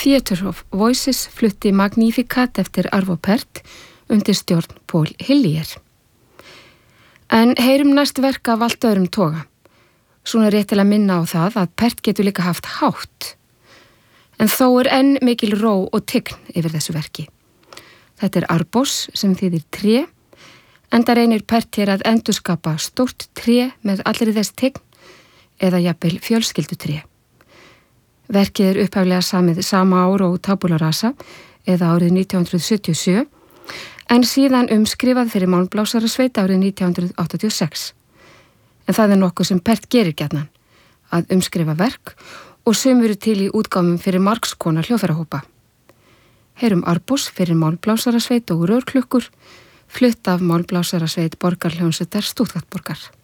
Theatre of Voices flutti Magnificat eftir Arvo Pärt undir stjórn Paul Hillier. En heyrum næst verk af allt öðrum toga. Svona rétt til að minna á það að Pärt getur líka haft hátt. En þó enn mikil ró og tign yfir þessu verki. Þetta arbós sem þýðir tré, enda reynir Pärt hér að endurskapa stórt tré með allri þess tign eða jafnvel fjölskyldutré. Verkið upphaflega samið sama ár og Tabula Rasa eða árið 1977, en síðan umskrifað fyrir Málmblásarasveit árið 1986. En það nokkuð sem Pärt gerir gjarnan, að umskrifa verk og sumur til í útgáfum fyrir margs konar hljóðfærahópa. Heyrum arbós fyrir Málmblásarasveit og rörklukkur, flutt af Málmblásarasveit Borgarhljómsveitar Stuttgartborgar.